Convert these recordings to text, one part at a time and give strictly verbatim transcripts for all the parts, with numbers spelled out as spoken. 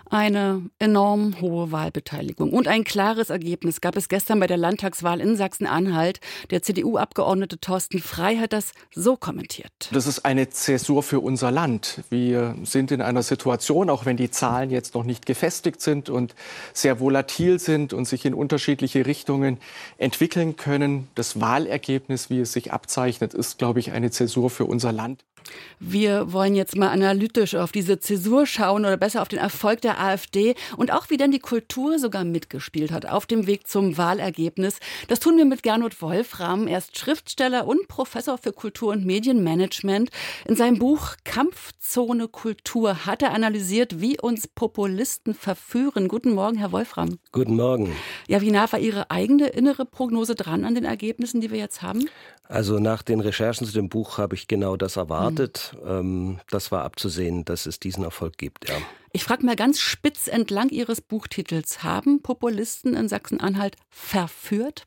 Eine enorm hohe Wahlbeteiligung und ein klares Ergebnis gab es gestern bei der Landtagswahl in Sachsen-Anhalt. Der C D U-Abgeordnete Thorsten Frey hat das so kommentiert. Das ist eine Zäsur für unser Land. Wir sind in einer Situation, auch wenn die Zahlen jetzt noch nicht gefestigt sind und sehr volatil sind und sich in unterschiedliche Richtungen entwickeln können. Das Wahlergebnis, wie es sich abzeichnet, ist, glaube ich, eine Zäsur für unser Land. Wir wollen jetzt mal analytisch auf diese Zäsur schauen oder besser auf den Erfolg der AfD und auch, wie denn die Kultur sogar mitgespielt hat auf dem Weg zum Wahlergebnis. Das tun wir mit Gernot Wolfram. Er ist Schriftsteller und Professor für Kultur- und Medienmanagement. In seinem Buch Kampfzone Kultur hat er analysiert, wie uns Populisten verführen. Guten Morgen, Herr Wolfram. Guten Morgen. Ja, wie nah war Ihre eigene innere Prognose dran an den Ergebnissen, die wir jetzt haben? Also nach den Recherchen zu dem Buch habe ich genau das erwartet. Mhm. Das war abzusehen, dass es diesen Erfolg gibt, ja. Ich frage mal ganz spitz entlang Ihres Buchtitels. Haben Populisten in Sachsen-Anhalt verführt?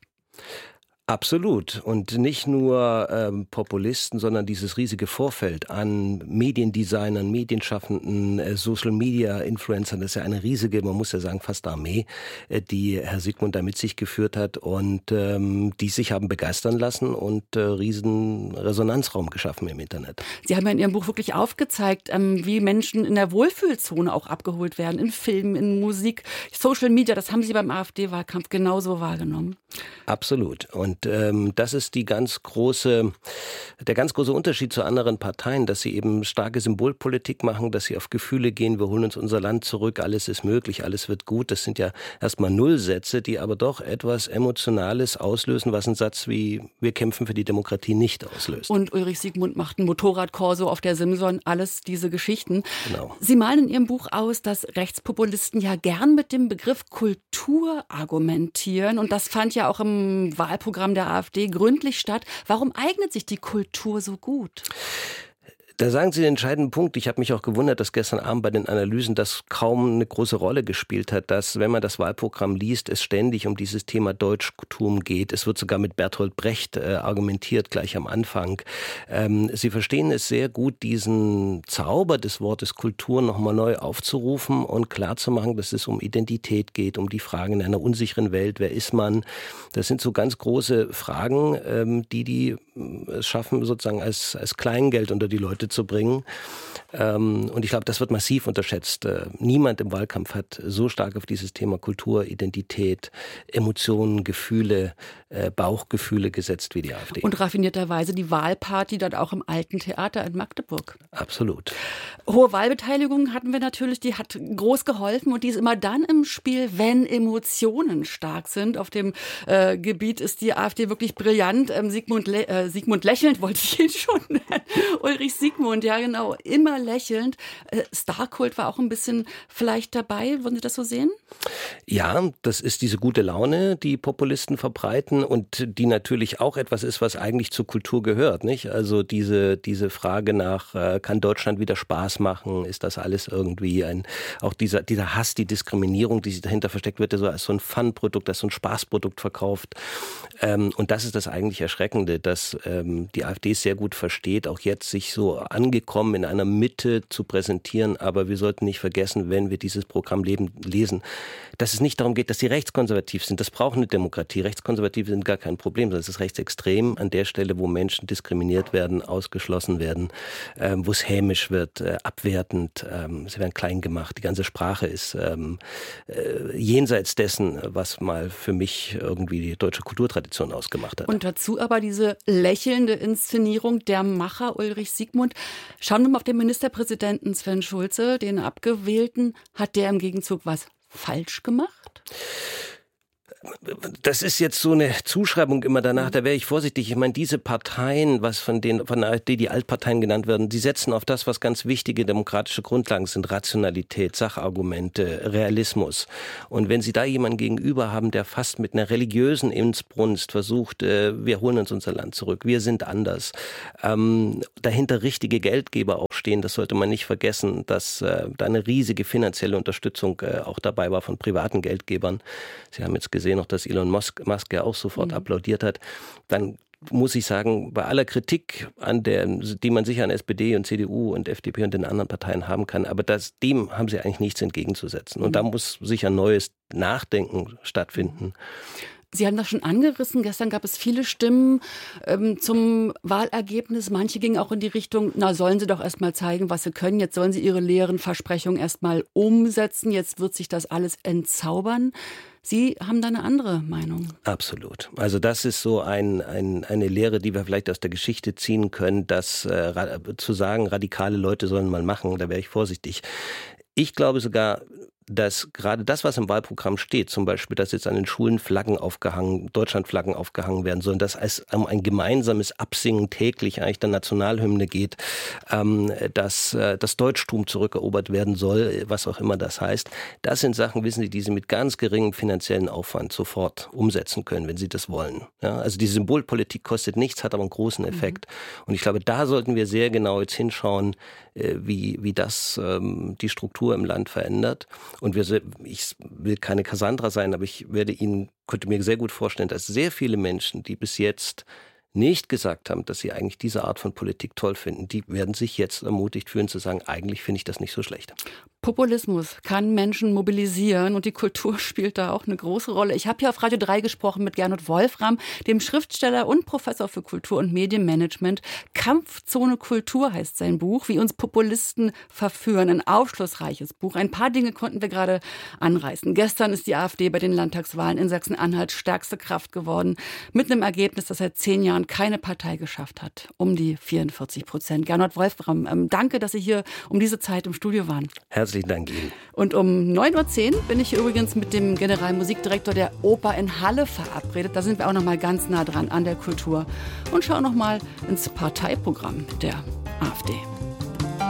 Absolut. Und nicht nur ähm, Populisten, sondern dieses riesige Vorfeld an Mediendesignern, Medienschaffenden, äh, Social-Media-Influencern, das ist ja eine riesige, man muss ja sagen, fast Armee, äh, die Herr Sigmund da mit sich geführt hat und ähm, die sich haben begeistern lassen und äh, riesen Resonanzraum geschaffen im Internet. Sie haben ja in Ihrem Buch wirklich aufgezeigt, ähm, wie Menschen in der Wohlfühlzone auch abgeholt werden, in Filmen, in Musik, Social Media, das haben Sie beim AfD-Wahlkampf genauso wahrgenommen. Absolut. Und ähm, das ist die ganz große, der ganz große Unterschied zu anderen Parteien, dass sie eben starke Symbolpolitik machen, dass sie auf Gefühle gehen, wir holen uns unser Land zurück, alles ist möglich, alles wird gut. Das sind ja erstmal Nullsätze, die aber doch etwas Emotionales auslösen, was ein Satz wie wir kämpfen für die Demokratie nicht auslöst. Und Ulrich Siegmund macht ein Motorradkorso auf der Simson, alles diese Geschichten. Genau. Sie malen in Ihrem Buch aus, dass Rechtspopulisten ja gern mit dem Begriff Kultur argumentieren und das fand ja auch im Wahlprogramm der AfD gründlich statt. Warum eignet sich die Kultur so gut? Da sagen Sie den entscheidenden Punkt. Ich habe mich auch gewundert, dass gestern Abend bei den Analysen das kaum eine große Rolle gespielt hat, dass, wenn man das Wahlprogramm liest, es ständig um dieses Thema Deutschtum geht. Es wird sogar mit Bertolt Brecht äh, argumentiert, gleich am Anfang. Ähm, Sie verstehen es sehr gut, diesen Zauber des Wortes Kultur nochmal neu aufzurufen und klarzumachen, dass es um Identität geht, um die Fragen in einer unsicheren Welt. Wer ist man? Das sind so ganz große Fragen, ähm, die die es schaffen, sozusagen als, als Kleingeld unter die Leute zu bringen. Ähm, und ich glaube, das wird massiv unterschätzt. Äh, niemand im Wahlkampf hat so stark auf dieses Thema Kultur, Identität, Emotionen, Gefühle, äh, Bauchgefühle gesetzt wie die AfD. Und raffinierterweise die Wahlparty dort auch im Alten Theater in Magdeburg. Absolut. Hohe Wahlbeteiligung hatten wir natürlich, die hat groß geholfen und die ist immer dann im Spiel, wenn Emotionen stark sind. Auf dem äh, Gebiet ist die AfD wirklich brillant. Ähm, Sigmund, Le- äh, Sigmund lächelnd wollte ich ihn schon nennen. Ulrich Siegmund, ja genau, immer lächelnd. Äh, Starkult war auch ein bisschen vielleicht dabei. Wollen Sie das so sehen? Ja, das ist diese gute Laune, die Populisten verbreiten und die natürlich auch etwas ist, was eigentlich zur Kultur gehört, nicht? Also diese diese Frage nach, äh, kann Deutschland wieder Spaß machen? Ist das alles irgendwie ein, auch dieser dieser Hass, die Diskriminierung, die sich dahinter versteckt, wird ja so als so ein Fun-Produkt, als so ein Spaßprodukt verkauft. Ähm, und das ist das eigentlich Erschreckende, dass ähm, die AfD es sehr gut versteht, auch jetzt sich so angekommen in einer Mitte zu präsentieren. Aber wir sollten nicht vergessen, wenn wir dieses Programm leben, lesen, dass es nicht darum geht, dass sie rechtskonservativ sind. Das braucht eine Demokratie. Rechtskonservative sind gar kein Problem, sondern es ist rechtsextrem an der Stelle, wo Menschen diskriminiert werden, ausgeschlossen werden, ähm, wo es hämisch wird, äh, abwertend, ähm, sie werden klein gemacht. Die ganze Sprache ist ähm, äh, jenseits dessen, was mal für mich irgendwie die deutsche Kulturtradition ausgemacht hat. Und dazu aber diese lächelnde Inszenierung der Macher Ulrich Siegmund. Schauen wir mal auf den Ministerpräsidenten Sven Schulze, den Abgewählten. Hat der im Gegenzug was falsch gemacht? Das ist jetzt so eine Zuschreibung immer danach, da wäre ich vorsichtig. Ich meine, diese Parteien, was von den von der AfD die Altparteien genannt werden, die setzen auf das, was ganz wichtige demokratische Grundlagen sind: Rationalität, Sachargumente, Realismus. Und wenn Sie da jemanden gegenüber haben, der fast mit einer religiösen Inbrunst versucht, äh, wir holen uns unser Land zurück, wir sind anders, ähm, dahinter richtige Geldgeber auch stehen, das sollte man nicht vergessen, dass äh, da eine riesige finanzielle Unterstützung äh, auch dabei war von privaten Geldgebern. Sie haben jetzt gesehen, noch dass Elon Musk, Musk ja auch sofort mhm. applaudiert hat, dann muss ich sagen, bei aller Kritik, an der, die man sicher an S P D und C D U und F D P und den anderen Parteien haben kann, aber das, dem haben sie eigentlich nichts entgegenzusetzen. Und mhm. da muss sicher neues Nachdenken stattfinden. Sie haben das schon angerissen. Gestern gab es viele Stimmen ähm, zum Wahlergebnis. Manche gingen auch in die Richtung, na, sollen Sie doch erst mal zeigen, was Sie können. Jetzt sollen Sie Ihre leeren Versprechungen erst mal umsetzen. Jetzt wird sich das alles entzaubern. Sie haben da eine andere Meinung. Absolut. Also das ist so ein, ein, eine Lehre, die wir vielleicht aus der Geschichte ziehen können, dass äh, zu sagen, radikale Leute sollen mal machen, da wäre ich vorsichtig. Ich glaube sogar, dass gerade das, was im Wahlprogramm steht, zum Beispiel, dass jetzt an den Schulen Flaggen aufgehangen, Deutschlandflaggen aufgehangen werden sollen, dass es um ein gemeinsames Absingen täglich eigentlich der Nationalhymne geht, ähm, dass äh, das Deutschtum zurückerobert werden soll, was auch immer das heißt. Das sind Sachen, wissen Sie, die Sie mit ganz geringem finanziellen Aufwand sofort umsetzen können, wenn Sie das wollen. Ja, also die Symbolpolitik kostet nichts, hat aber einen großen Effekt. Mhm. Und ich glaube, da sollten wir sehr genau jetzt hinschauen, äh, wie, wie das ähm, die Struktur im Land verändert. Und wir, ich will keine Cassandra sein, aber ich werde Ihnen, könnte mir sehr gut vorstellen, dass sehr viele Menschen, die bis jetzt nicht gesagt haben, dass sie eigentlich diese Art von Politik toll finden, die werden sich jetzt ermutigt fühlen zu sagen, eigentlich finde ich das nicht so schlecht. Populismus kann Menschen mobilisieren und die Kultur spielt da auch eine große Rolle. Ich habe hier auf Radio drei gesprochen mit Gernot Wolfram, dem Schriftsteller und Professor für Kultur- und Medienmanagement. Kampfzone Kultur heißt sein Buch, wie uns Populisten verführen. Ein aufschlussreiches Buch. Ein paar Dinge konnten wir gerade anreißen. Gestern ist die AfD bei den Landtagswahlen in Sachsen-Anhalt stärkste Kraft geworden. Mit einem Ergebnis, das seit zehn Jahren keine Partei geschafft hat. Um die vierundvierzig Prozent. Gernot Wolfram, ähm, danke, dass Sie hier um diese Zeit im Studio waren. Herzlichen Dank Ihnen. Und um neun Uhr zehn bin ich hier übrigens mit dem Generalmusikdirektor der Oper in Halle verabredet. Da sind wir auch noch mal ganz nah dran an der Kultur. Und schauen noch mal ins Parteiprogramm der AfD.